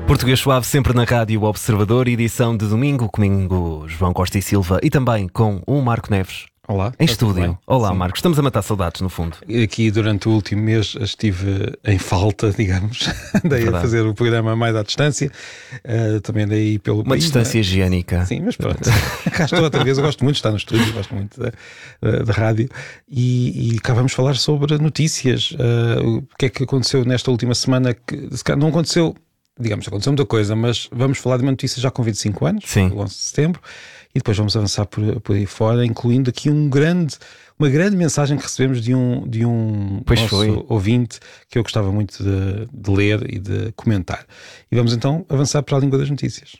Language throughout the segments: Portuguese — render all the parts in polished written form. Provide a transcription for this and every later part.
Português Suave, sempre na Rádio Observador, edição de domingo, comigo João Costa e Silva e também com o Marco Neves. Olá. Em estúdio. Olá, Sim. Marcos. Estamos a matar saudades, no fundo. Aqui durante o último mês estive em falta, digamos. Andei Verdade. a fazer o programa mais à distância. Também andei pelo Uma país, distância higiênica. Sim, mas pronto. Cá estou outra vez. Eu gosto muito de estar no estúdio, gosto muito da rádio. E cá vamos falar sobre notícias. O que é que aconteceu nesta última semana que se calhar não aconteceu. Digamos, aconteceu muita coisa, mas vamos falar de uma notícia já com 25 anos, Sim. o 11 de setembro, e depois vamos avançar por aí fora, incluindo aqui uma grande mensagem que recebemos de um Pois nosso foi. ouvinte, que eu gostava muito de ler e de comentar. E vamos então avançar para a língua das notícias.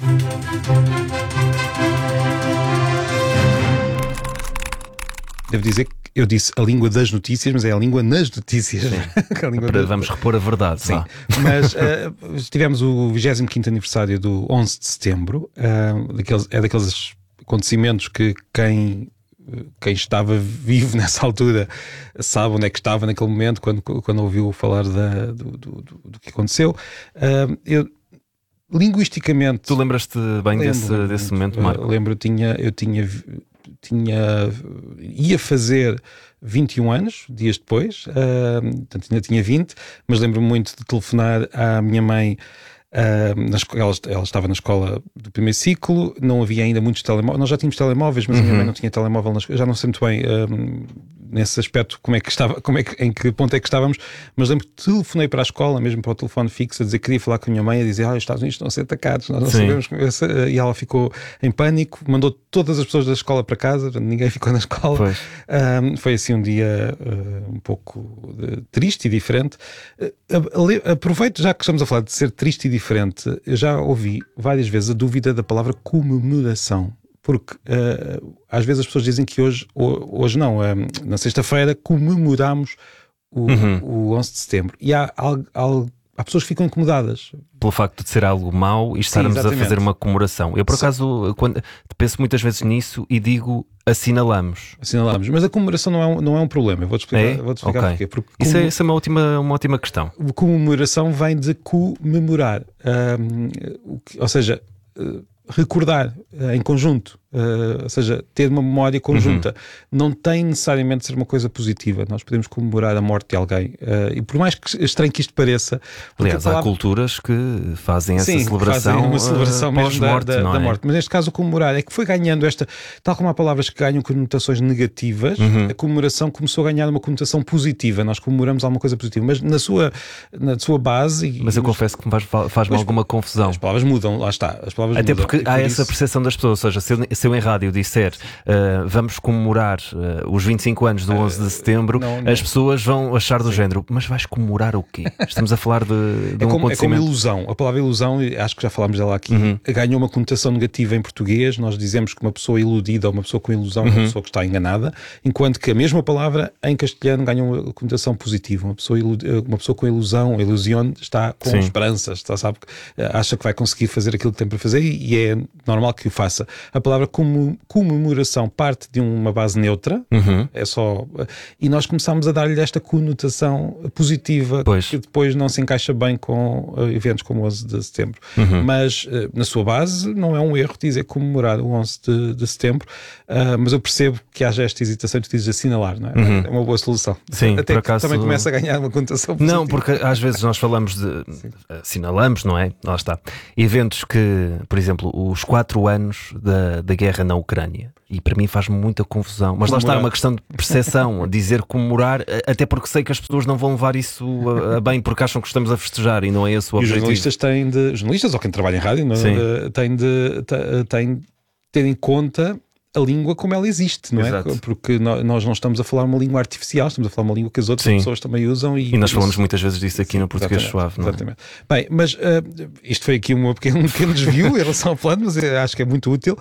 Devo dizer que eu disse a língua das notícias, mas é a língua nas notícias. A língua Vamos repor a verdade. Sim, Vá. mas tivemos o 25º aniversário do 11 de setembro. Daqueles acontecimentos que quem estava vivo nessa altura sabe onde é que estava naquele momento, quando ouviu falar do que aconteceu. Linguisticamente... Tu lembras-te bem desse momento, Marco? Lembro, ia fazer 21 anos, dias depois, portanto ainda tinha 20, mas lembro-me muito de telefonar à minha mãe. Ela estava na escola do primeiro ciclo, não havia ainda muitos telemóveis, nós já tínhamos telemóveis, mas a minha mãe não tinha telemóvel, já não sei muito bem nesse aspecto em que ponto é que estávamos, mas lembro que telefonei para a escola, mesmo para o telefone fixo, a dizer que queria falar com a minha mãe, a dizer, os Estados Unidos estão a ser atacados, nós não sabemos, e ela ficou em pânico, mandou todas as pessoas da escola para casa, ninguém ficou na escola. Foi assim um dia um pouco triste e diferente. Aproveito, já que estamos a falar de ser triste e diferente, eu já ouvi várias vezes a dúvida da palavra comemoração, porque às vezes as pessoas dizem que hoje não, na sexta-feira comemoramos o 11 de setembro, e há pessoas que ficam incomodadas pelo facto de ser algo mau e estarmos a fazer uma comemoração. Eu, por acaso, penso muitas vezes nisso e digo assinalamos, mas a comemoração não é um problema. Eu vou-te explicar porquê. Porque isso é uma ótima questão. Comemoração vem de comemorar, ou seja, recordar em conjunto, ou seja, ter uma memória conjunta. Não tem necessariamente de ser uma coisa positiva. Nós podemos comemorar a morte de alguém, e por mais que estranho que isto pareça, aliás, há culturas que fazem essa celebração, fazem uma celebração mesmo pós-morte, da morte. Mas neste caso o comemorar é que foi ganhando tal como há palavras que ganham conotações negativas, a comemoração começou a ganhar uma conotação positiva. Nós comemoramos alguma coisa positiva, mas na sua base... Mas eu confesso que faz-me alguma confusão. As palavras mudam, lá está. As palavras até mudam. Porque há essa percepção das pessoas, ou seja, se eu em rádio disser vamos comemorar os 25 anos do 11 de setembro, as pessoas vão achar do género, mas vais comemorar o quê? Estamos a falar de um acontecimento. É como ilusão. A palavra ilusão, acho que já falámos dela aqui, ganhou uma conotação negativa em português. Nós dizemos que uma pessoa iludida ou uma pessoa com ilusão é uma pessoa que está enganada, enquanto que a mesma palavra em castelhano ganha uma conotação positiva. Uma pessoa com ilusão, ilusione, está com esperanças, sabe, acha que vai conseguir fazer aquilo que tem para fazer, e é normal que o faça. A palavra comemoração parte de uma base neutra, é só... E nós começámos a dar-lhe esta conotação positiva, que depois não se encaixa bem com eventos como o 11 de setembro. Mas, na sua base, não é um erro dizer comemorar o 11 de setembro, mas eu percebo que haja esta hesitação, tu dizes assinalar, não é? É uma boa solução. Sim, até por acaso... também começa a ganhar uma conotação positiva. Não, porque às vezes nós falamos assinalamos, não é? Lá está. Eventos que, por exemplo, os 4 anos da guerra na Ucrânia. E para mim faz-me muita confusão. Mas lá está, é uma questão de percepção. Dizer comemorar, até porque sei que as pessoas não vão levar isso a bem, porque acham que estamos a festejar e não é esse o objetivo. E os jornalistas ou quem trabalha em rádio, têm de ter em conta a língua como ela existe, não é? Exato. Porque nós não estamos a falar uma língua artificial, estamos a falar uma língua que as outras pessoas também usam. E nós falamos mudas vezes disso aqui no Português Suave, não é? Exatamente. Bem, mas isto foi aqui um pequeno desvio em relação ao plano, mas eu acho que é muito útil.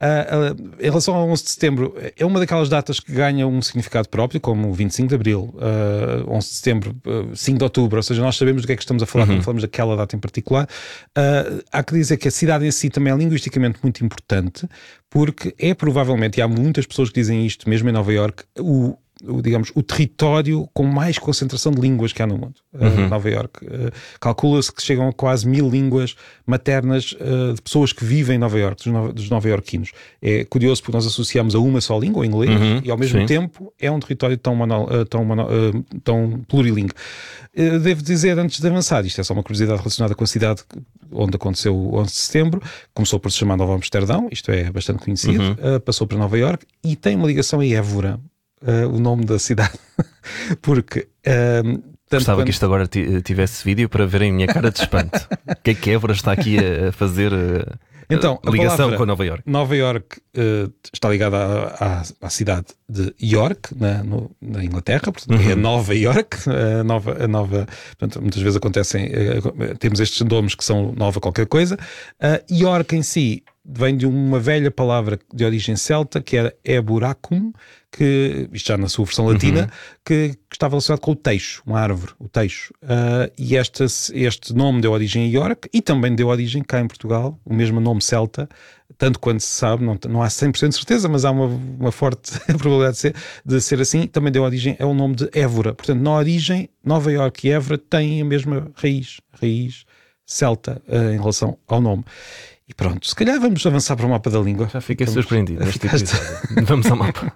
Em relação ao 11 de setembro, é uma daquelas datas que ganha um significado próprio, como o 25 de Abril, 11 de setembro, 5 de Outubro, ou seja, nós sabemos do que é que estamos a falar quando falamos daquela data em particular. Há que dizer que a cidade em si também é linguisticamente muito importante, porque é provavelmente, e há muitas pessoas que dizem isto, mesmo em Nova Iorque, digamos, o território com mais concentração de línguas que há no mundo. Nova Iorque. Calcula-se que chegam a quase 1000 línguas maternas de pessoas que vivem em Nova Iorque, dos nova-iorquinos. É curioso porque nós associamos a uma só língua, o inglês, e ao mesmo tempo é um território tão plurilingue. Devo dizer, antes de avançar, isto é só uma curiosidade relacionada com a cidade onde aconteceu o 11 de setembro, começou por se chamar Nova Amsterdão, isto é bastante conhecido, passou para Nova Iorque e tem uma ligação a Évora, o nome da cidade, porque... Gostava que isto agora tivesse vídeo para verem a minha cara de espanto. O que é que Évora está aqui a fazer... Então, ligação com Nova Iorque. Nova Iorque está ligada à cidade de York, na Inglaterra, portanto, é a Nova Iorque. Portanto, muitas vezes temos estes nomes que são nova qualquer coisa. York em si vem de uma velha palavra de origem celta, que era eburacum, que, isto já na sua versão latina, que está relacionado com o teixo, uma árvore, o teixo. E este nome deu origem a York e também deu origem cá em Portugal, o mesmo nome celta, tanto quanto se sabe, não há 100% de certeza, mas há uma forte probabilidade de ser assim, também deu origem ao nome de Évora. Portanto, na origem, Nova Iorque e Évora têm a mesma raiz celta em relação ao nome. E pronto, se calhar vamos avançar para o mapa da língua. Já fiquei surpreendido neste episódio. Vamos ao mapa.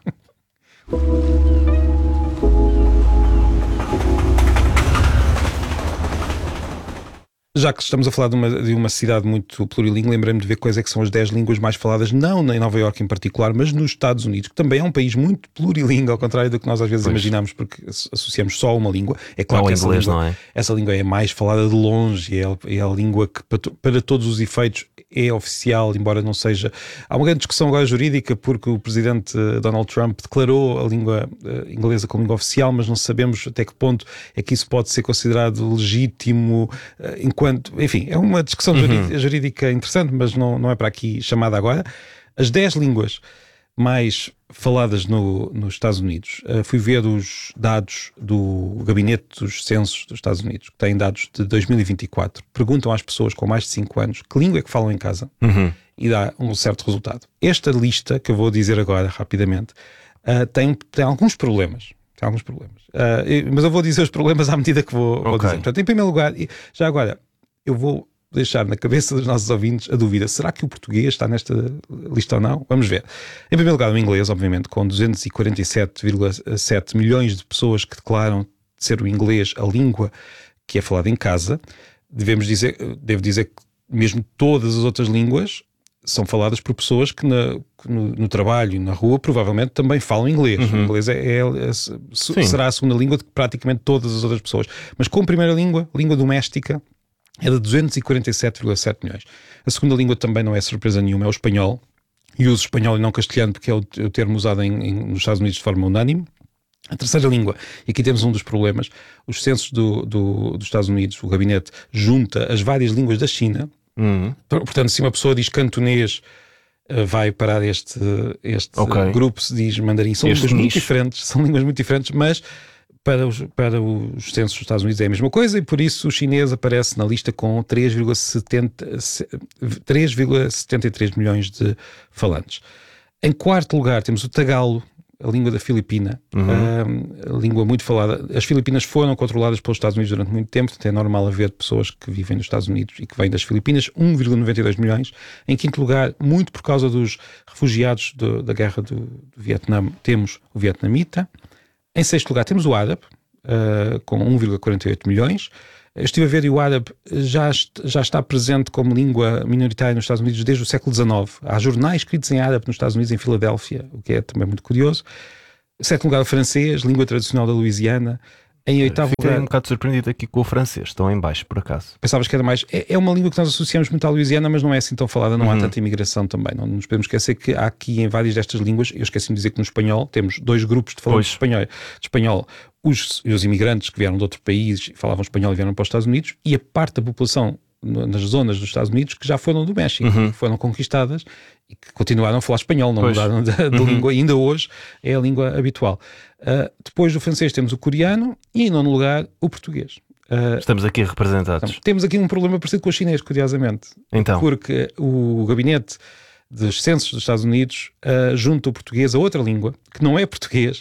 Já que estamos a falar de uma cidade muito plurilingue, lembrei-me de ver quais é que são as 10 línguas mais faladas, não em Nova Iorque em particular, mas nos Estados Unidos, que também é um país muito plurilingue, ao contrário do que nós às vezes imaginamos, porque associamos só a uma língua. É claro que essa língua é mais falada de longe, é a língua que para todos os efeitos é oficial, embora não seja... Há uma grande discussão agora jurídica, porque o presidente Donald Trump declarou a língua inglesa como língua oficial, mas não sabemos até que ponto é que isso pode ser considerado legítimo, enfim, é uma discussão jurídica interessante, mas não é para aqui chamada agora. As 10 línguas mais faladas nos Estados Unidos, fui ver os dados do Gabinete dos Censos dos Estados Unidos, que têm dados de 2024, perguntam às pessoas com mais de 5 anos que língua é que falam em casa e dá um certo resultado. Esta lista, que eu vou dizer agora rapidamente, tem alguns problemas. Mas eu vou dizer os problemas à medida que vou dizer. Portanto, em primeiro lugar, já agora, eu vou deixar na cabeça dos nossos ouvintes a dúvida: será que o português está nesta lista ou não? Vamos ver. Em primeiro lugar, o inglês, obviamente, com 247,7 milhões de pessoas que declaram ser o inglês a língua que é falada em casa. Devo dizer que mesmo todas as outras línguas são faladas por pessoas que no trabalho e na rua provavelmente também falam inglês. O inglês será a segunda língua de praticamente todas as outras pessoas. Mas como primeira língua doméstica, é de 247,7 milhões. A segunda língua também não é surpresa nenhuma, é o espanhol. E uso espanhol e não castelhano porque é o termo usado nos Estados Unidos de forma unânime. A terceira língua, e aqui temos um dos problemas, os censos dos Estados Unidos, o gabinete junta as várias línguas da China. Portanto, se uma pessoa diz cantonês, vai parar este grupo, se diz mandarim. São línguas muito diferentes, mas para os censos dos Estados Unidos é a mesma coisa, e por isso o chinês aparece na lista com 3,73 milhões de falantes. Em quarto lugar temos o tagalo, a língua da Filipina, a língua muito falada. As Filipinas foram controladas pelos Estados Unidos durante muito tempo, portanto é normal haver pessoas que vivem nos Estados Unidos e que vêm das Filipinas, 1,92 milhões. Em quinto lugar, muito por causa dos refugiados da guerra do Vietnã, temos o vietnamita. Em sexto lugar temos o árabe, com 1,48 milhões. Eu estive a ver, e o árabe já está presente como língua minoritária nos Estados Unidos desde o século XIX. Há jornais escritos em árabe nos Estados Unidos, em Filadélfia, o que é também muito curioso. Em sétimo lugar, o francês, língua tradicional da Louisiana. Em oitavo lugar... Fiquei um bocado surpreendido aqui com o francês, estão em baixo, por acaso. Pensavas que era mais... É uma língua que nós associamos muito à Louisiana, mas não é assim tão falada, não há tanta imigração também. Não nos podemos esquecer que há aqui em várias destas línguas, eu esqueci-me de dizer que no espanhol temos 2 grupos de falantes de espanhol. Os imigrantes que vieram de outro país, falavam espanhol e vieram para os Estados Unidos, e a parte da população nas zonas dos Estados Unidos que já foram do México, que foram conquistadas e que continuaram a falar espanhol, não mudaram de língua, ainda hoje é a língua habitual. Depois do francês temos o coreano e em nono lugar o português. Estamos aqui representados. Temos aqui um problema parecido com o chinês, curiosamente. Então. Porque o gabinete dos censos dos Estados Unidos junta o português a outra língua, que não é português,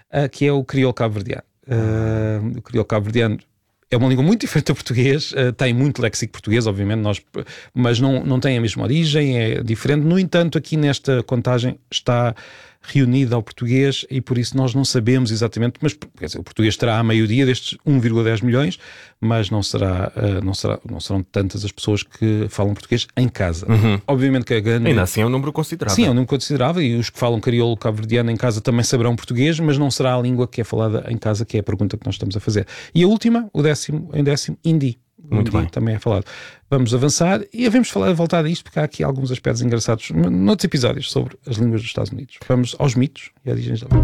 que é o crioulo cabo-verdiano. O crioulo cabo-verdiano é uma língua muito diferente do português, tem muito léxico português, obviamente, mas não tem a mesma origem, é diferente. No entanto, aqui nesta contagem está reunida ao português e por isso nós não sabemos exatamente, mas quer dizer, o português estará a maioria destes 1,10 milhões, mas não serão tantas as pessoas que falam português em casa. Obviamente que a grande... Ainda assim é um número considerável. Sim, é um número considerável, e os que falam crioulo cabo-verdiano em casa também saberão português, mas não será a língua que é falada em casa, que é a pergunta que nós estamos a fazer. E a última, em décimo, hindi. Muito bem. Também é falado. Vamos avançar e devemos voltar a isto, porque há aqui alguns aspectos engraçados noutros episódios sobre as línguas dos Estados Unidos. Vamos aos mitos e origens da língua.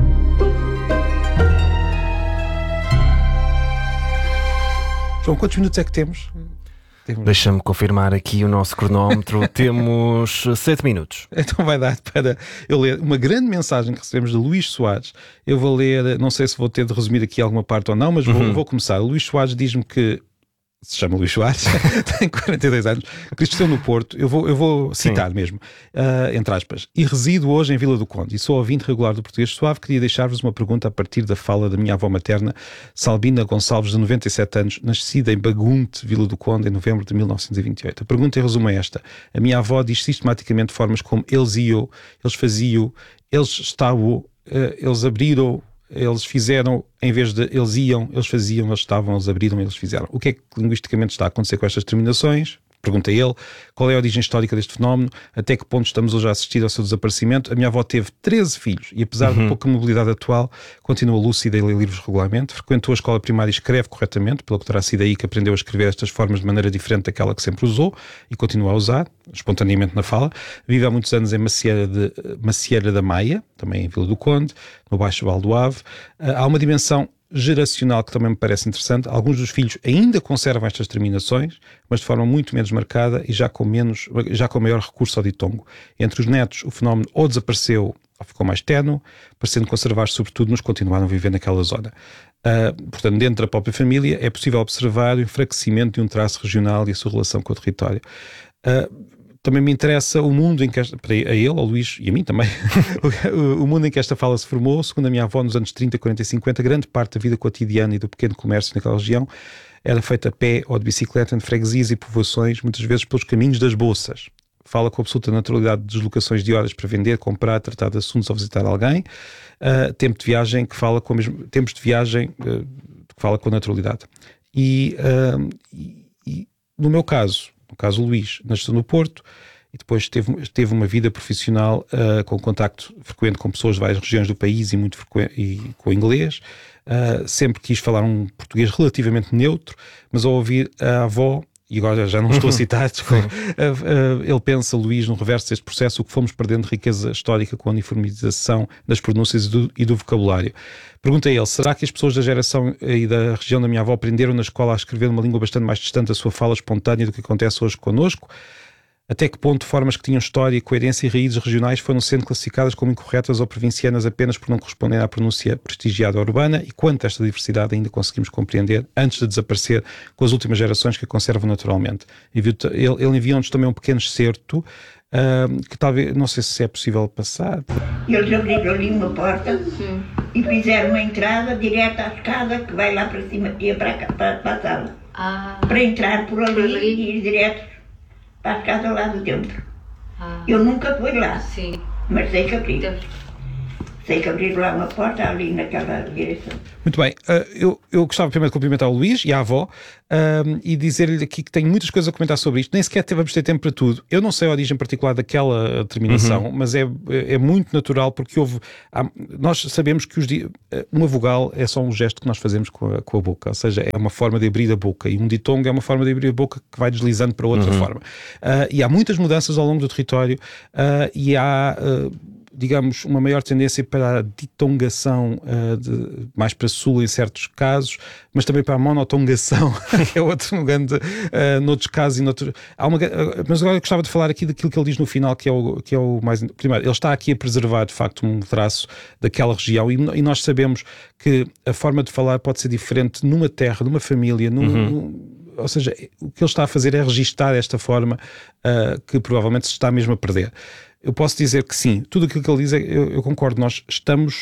João, quantos minutos é que temos? Deixa-me confirmar aqui o nosso cronómetro. Temos 7 minutos. Então vai dar para eu ler uma grande mensagem que recebemos de Luís Soares. Eu vou ler, não sei se vou ter de resumir aqui alguma parte ou não, mas vou começar. O Luís Soares diz-me que se chama Luís Soares, tem 42 anos, cresceu no Porto, eu vou citar mesmo, entre aspas, e resido hoje em Vila do Conde e sou ouvinte regular do Português Suave. Queria deixar-vos uma pergunta a partir da fala da minha avó materna, Salbina Gonçalves, de 97 anos, nascida em Bagunte, Vila do Conde, em novembro de 1928. A pergunta em resumo é esta: a minha avó diz sistematicamente formas como eles iam, eles faziam, eles estavam, eles abriram, eles fizeram, em vez de eles iam, eles faziam, eles estavam, eles abriram, eles fizeram. O que é que linguisticamente está a acontecer com estas terminações? Pergunta ele. Qual é a origem histórica deste fenómeno? Até que ponto estamos hoje a assistir ao seu desaparecimento? A minha avó teve 13 filhos e, apesar da pouca mobilidade atual, continua lúcida e lê livros regularmente. Frequentou a escola primária e escreve corretamente, pelo que terá sido aí que aprendeu a escrever estas formas de maneira diferente daquela que sempre usou e continua a usar, espontaneamente na fala. Vive há muitos anos em Macieira da Maia, também em Vila do Conde, no Baixo Val do Ave. Há uma dimensão geracional que também me parece interessante. Alguns dos filhos ainda conservam estas terminações, mas de forma muito menos marcada e já com maior recurso ao ditongo. Entre os netos, o fenómeno ou desapareceu ou ficou mais ténue, parecendo conservar-se sobretudo nos que continuaram a viver naquela zona. Portanto, dentro da própria família é possível observar o enfraquecimento de um traço regional e a sua relação com o território. Também me interessa o mundo em que a ele, ao Luís e a mim também, o mundo em que esta fala se formou. Segundo a minha avó, nos anos 30, 40 e 50, grande parte da vida cotidiana e do pequeno comércio naquela região era feita a pé ou de bicicleta, entre freguesias e povoações, muitas vezes pelos caminhos das bolsas. Fala com absoluta naturalidade de deslocações de horas para vender, comprar, tratar de assuntos ou visitar alguém. Tempos de viagem que fala com naturalidade. E no meu caso, o Luís, nasceu no Porto e depois teve uma vida profissional com contacto frequente com pessoas de várias regiões do país e muito frequente e com inglês. Sempre quis falar um português relativamente neutro, mas ao ouvir a avó, e agora já não estou a citar, ele pensa, Luís, no reverso deste processo, o que fomos perdendo de riqueza histórica com a uniformização das pronúncias e do vocabulário. Pergunta a ele, será que as pessoas da geração e da região da minha avó aprenderam na escola a escrever numa língua bastante mais distante da sua fala espontânea do que acontece hoje connosco? Até que ponto formas que tinham história, coerência e raízes regionais foram sendo classificadas como incorretas ou provincianas apenas por não corresponderem à pronúncia prestigiada urbana, e quanto esta diversidade ainda conseguimos compreender antes de desaparecer com as últimas gerações que a conservam naturalmente? Ele enviou-nos também um pequeno excerto que talvez, não sei se é possível passar. Eles abriram ali uma porta e fizeram uma entrada direta à escada que vai lá para cima e para a sala. Para entrar por ali e ir direto para a casa lá do dentro. Eu nunca fui lá, mas sei que abri. Sei que abriram lá uma porta ali naquela direção. Muito bem, eu gostava primeiro de cumprimentar o Luís e a avó e dizer-lhe aqui que tenho muitas coisas a comentar sobre isto. Nem sequer vamos ter tempo para tudo. Eu não sei a origem particular daquela terminação, mas é muito natural porque nós sabemos que uma vogal é só um gesto que nós fazemos com a boca, ou seja, é uma forma de abrir a boca, e um ditongo é uma forma de abrir a boca que vai deslizando para outra forma. E há muitas mudanças ao longo do território e há... digamos, uma maior tendência para a ditongação, mais para sul em certos casos, mas também para a monotongação, que é outro grande, noutros casos. Mas agora eu gostava de falar aqui daquilo que ele diz no final, que é o mais... Primeiro, ele está aqui a preservar, de facto, um traço daquela região, e nós sabemos que a forma de falar pode ser diferente numa terra, numa família, ou seja, o que ele está a fazer é registar esta forma que provavelmente se está mesmo a perder. Eu posso dizer que sim, tudo aquilo que ele diz, eu concordo, nós estamos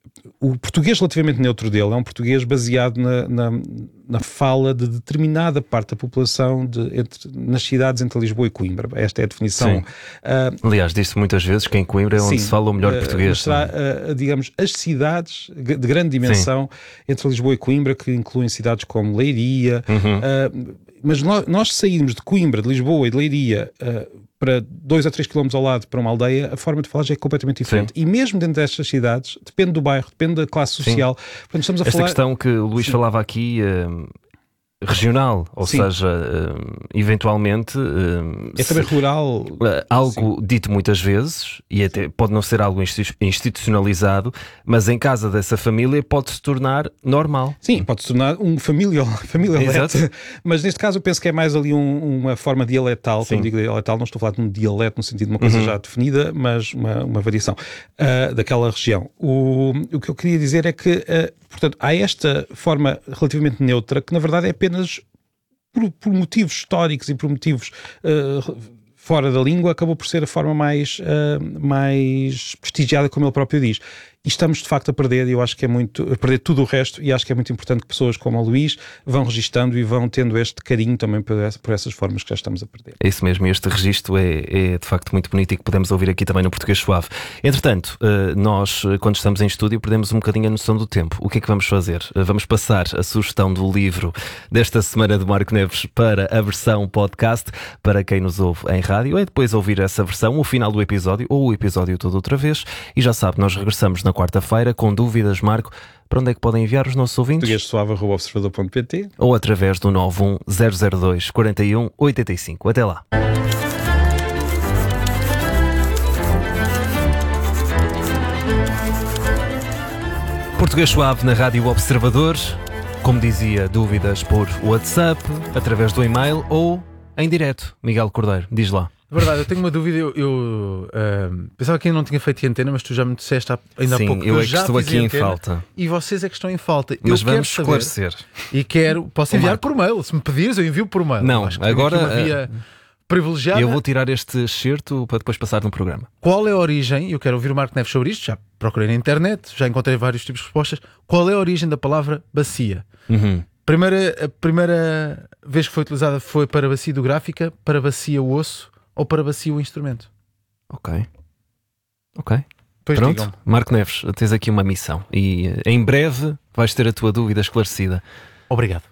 o português relativamente neutro dele é um português baseado na fala de determinada parte da população nas cidades entre Lisboa e Coimbra. Esta é a definição. Aliás, diz-se muitas vezes que em Coimbra é onde se fala o melhor português. Será, digamos, as cidades de grande dimensão entre Lisboa e Coimbra, que incluem cidades como Leiria. Mas nós saímos de Coimbra, de Lisboa e de Leiria para 2 a 3 km ao lado para uma aldeia, a forma de falar já é completamente diferente. E mesmo dentro destas cidades, depende do bairro, depende da classe social. Portanto, estamos a falar... questão que o Luís falava aqui... regional, ou seja, eventualmente é também rural, algo dito muitas vezes, e até pode não ser algo institucionalizado, mas em casa dessa família pode se tornar normal. Sim, pode se tornar um família mas neste caso eu penso que é mais ali uma forma dialetal. Quando digo dialetal, não estou a falar de um dialeto no sentido de uma coisa já definida, mas uma variação daquela região. O que eu queria dizer é que portanto, há esta forma relativamente neutra que na verdade é apenas por motivos históricos e por motivos fora da língua, acabou por ser a forma mais prestigiada, como ele próprio diz. E estamos de facto a perder, e eu acho que a perder tudo o resto, e acho que é muito importante que pessoas como o Luís vão registando e vão tendo este carinho também por essas formas que já estamos a perder. É isso mesmo, este registro é de facto muito bonito e que podemos ouvir aqui também no Português Suave. Entretanto, nós quando estamos em estúdio perdemos um bocadinho a noção do tempo. O que é que vamos fazer? Vamos passar a sugestão do livro desta semana de Marco Neves para a versão podcast, para quem nos ouve em rádio, é depois ouvir essa versão, o final do episódio ou o episódio todo outra vez. E já sabe, nós regressamos na quarta-feira com dúvidas, Marco. Para onde é que podem enviar os nossos ouvintes? portuguesuave@observador.pt ou através do 91002 41 85. Até lá. Português Suave na Rádio Observador. Como dizia, dúvidas por WhatsApp, através do e-mail ou em direto. Miguel Cordeiro, diz lá. Verdade, eu tenho uma dúvida. Eu pensava que eu não tinha feito antena, mas tu já me disseste ainda há pouco. Sim, eu é que estou aqui em falta. E vocês é que estão em falta. Mas vamos esclarecer. E posso enviar por mail. Se me pedires, eu envio por mail. Não, agora privilegiada. Eu vou tirar este excerto para depois passar no programa. Qual é a origem? Eu quero ouvir o Marco Neves sobre isto. Já procurei na internet, já encontrei vários tipos de respostas. Qual é a origem da palavra bacia? A primeira vez que foi utilizada foi para bacia hidrográfica, para bacia o osso ou para bacia o instrumento. Ok. Pois pronto, digam. Marco Neves, tens aqui uma missão e em breve vais ter a tua dúvida esclarecida. Obrigado.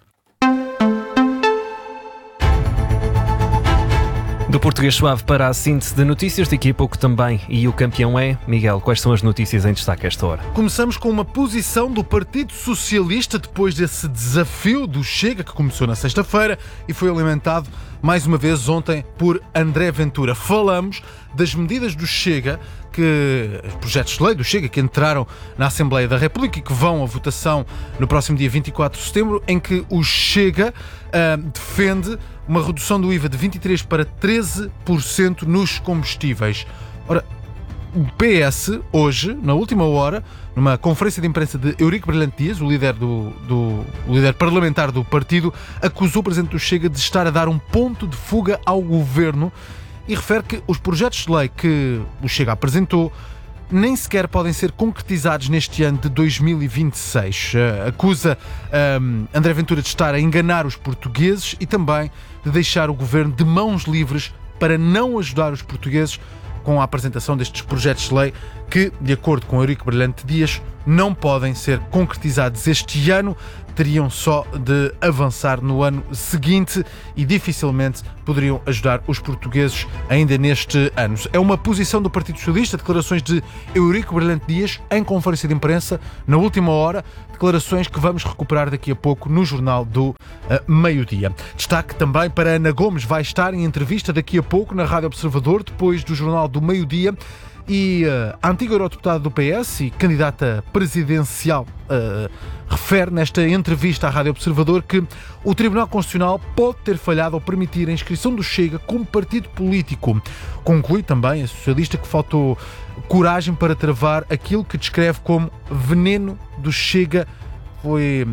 Do Português Suave para a síntese de notícias, daqui a pouco também. E o campeão é... Miguel, quais são as notícias em destaque a esta hora? Começamos com uma posição do Partido Socialista depois desse desafio do Chega, que começou na sexta-feira e foi alimentado mais uma vez ontem por André Ventura. Falamos das medidas do Chega, projetos de lei do Chega que entraram na Assembleia da República e que vão à votação no próximo dia 24 de setembro, em que o Chega defende uma redução do IVA de 23% para 13% nos combustíveis. Ora, o PS, hoje, na última hora, numa conferência de imprensa de Eurico Brilhante Dias, o líder parlamentar do partido, acusou o presidente do Chega de estar a dar um ponto de fuga ao governo e refere que os projetos de lei que o Chega apresentou nem sequer podem ser concretizados neste ano de 2026. Acusa André Ventura de estar a enganar os portugueses e também de deixar o governo de mãos livres para não ajudar os portugueses com a apresentação destes projetos de lei que, de acordo com Eurico Brilhante Dias, não podem ser concretizados este ano, teriam só de avançar no ano seguinte e dificilmente poderiam ajudar os portugueses ainda neste ano. É uma posição do Partido Socialista, declarações de Eurico Brilhante Dias em conferência de imprensa na última hora, declarações que vamos recuperar daqui a pouco no Jornal do Meio-Dia. Destaque também para Ana Gomes, vai estar em entrevista daqui a pouco na Rádio Observador, depois do Jornal do Meio-Dia. E a antiga eurodeputada do PS e candidata presidencial refere nesta entrevista à Rádio Observador que o Tribunal Constitucional pode ter falhado ao permitir a inscrição do Chega como partido político. Conclui também a socialista que faltou coragem para travar aquilo que descreve como veneno do Chega.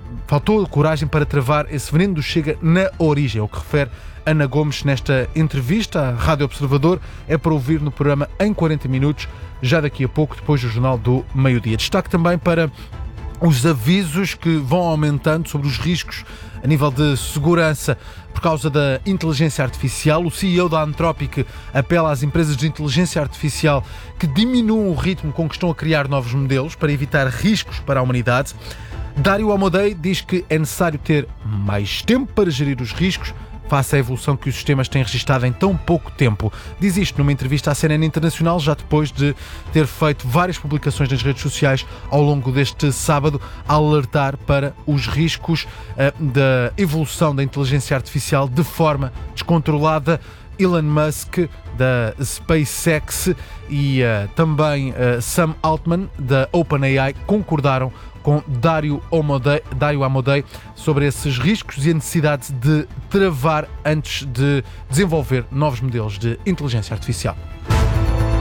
faltou coragem para travar esse veneno do Chega na origem, é o que refere Ana Gomes nesta entrevista à Rádio Observador. É para ouvir no programa Em 40 Minutos, já daqui a pouco, depois do Jornal do Meio-Dia. Destaque também para os avisos que vão aumentando sobre os riscos a nível de segurança por causa da inteligência artificial. O CEO da Anthropic apela às empresas de inteligência artificial que diminuam o ritmo com que estão a criar novos modelos para evitar riscos para a humanidade. Dario Amodei diz que é necessário ter mais tempo para gerir os riscos face à evolução que os sistemas têm registado em tão pouco tempo. Diz isto numa entrevista à CNN Internacional, já depois de ter feito várias publicações nas redes sociais ao longo deste sábado, a alertar para os riscos da evolução da inteligência artificial de forma descontrolada. Elon Musk, da SpaceX, e também Sam Altman, da OpenAI, concordaram com Dario Amodei sobre esses riscos e a necessidade de travar antes de desenvolver novos modelos de inteligência artificial.